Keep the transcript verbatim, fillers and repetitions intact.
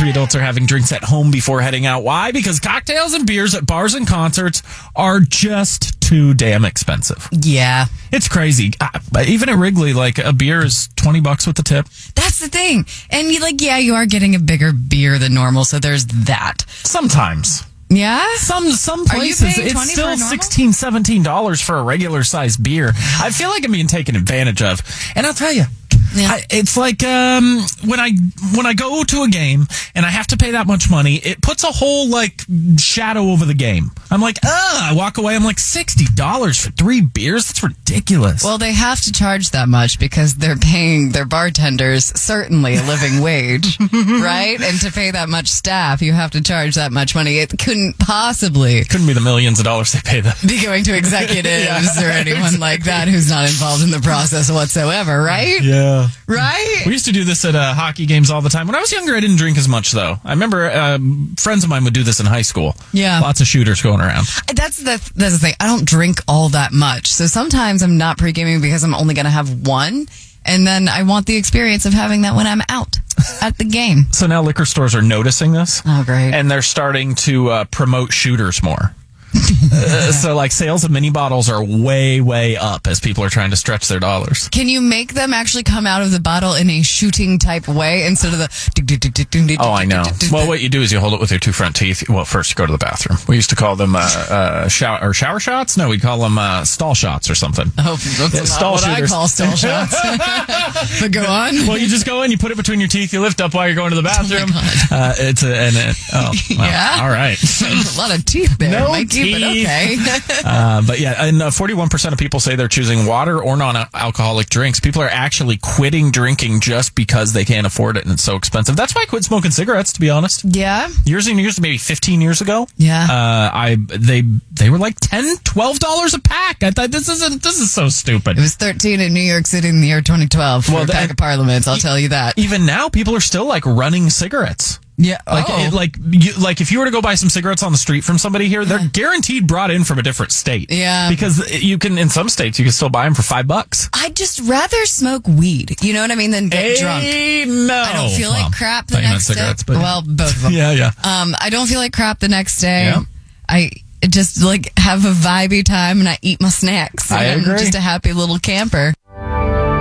we adults are having drinks at home before heading out. Why? Because cocktails and beers at bars and concerts are just too damn expensive. Yeah. It's crazy. Uh, even at Wrigley, like, a beer is twenty bucks with the tip. That's the thing. And you like, yeah, you are getting a bigger beer than normal, so there's that. Sometimes. Yeah? Some some Are you places, paying it's twenty for still a normal? sixteen dollars, seventeen dollars for a regular sized beer. I feel like I'm being taken advantage of. And I'll tell you, Yeah. I, it's like um, when I when I go to a game and I have to pay that much money, it puts a whole like shadow over the game. I'm like, ah, I walk away. I'm like, sixty dollars for three beers? That's ridiculous. Well, they have to charge that much because they're paying their bartenders certainly a living wage, right? And to pay that much staff, you have to charge that much money. It couldn't possibly couldn't be the millions of dollars they pay them. be going to executives Yeah, or anyone like that who's not involved in the process whatsoever, right? Yeah. Right? We used to do this at uh, hockey games all the time. When I was younger, I didn't drink as much, though. I remember um, friends of mine would do this in high school. Yeah. Lots of shooters going around. That's the that's the thing. I don't drink all that much. So sometimes I'm not pre-gaming because I'm only going to have one. And then I want the experience of having that when I'm out at the game. So now liquor stores are noticing this. Oh, great. And they're starting to uh, promote shooters more. uh, so, like, sales of mini bottles are way, way up as people are trying to stretch their dollars. Can you make them actually come out of the bottle in a shooting type way instead of the... Oh, I know. Well, what you do is you hold it with your two front teeth. Well, first you go to the bathroom. We used to call them uh, uh, shower, or shower shots? No, we'd call them uh, stall shots or something. Oh, that's Yeah, not stall what shooters. I call stall shots. But go on. Well, you just go in, you put it between your teeth, you lift up while you're going to the bathroom. Oh, uh, it's a, and it, oh, well, Yeah. all right. A lot of teeth there, No Mikey, but teeth. okay. Uh, but yeah, and uh, forty-one percent of people say they're choosing water or non-alcoholic drinks. People are actually quitting drinking just because they can't afford it and it's so expensive. That's why I quit smoking cigarettes, to be honest. Yeah? Years and years, maybe fifteen years ago. Yeah. Uh, I they they were like ten dollars, twelve dollars a pack. I thought, this isn't this is so stupid. It was thirteen in New York City in the year twenty twelve for Well, a pack that- of Parliaments, I'll tell you that. Even now, people are still like running cigarettes. Yeah. Like, oh. it, like, you, like if you were to go buy some cigarettes on the street from somebody here, they're guaranteed brought in from a different state. Yeah. Because you can, in some states, you can still buy them for five bucks. I'd just rather smoke weed, you know what I mean, than get drunk. No. I don't feel like Well, crap the thought you meant next day. cigarettes, but- Well, both of them. Yeah, yeah. Um, I don't feel like crap the next day. Yeah. I just like have a vibey time and I eat my snacks. I And I'm agree. just a happy little camper.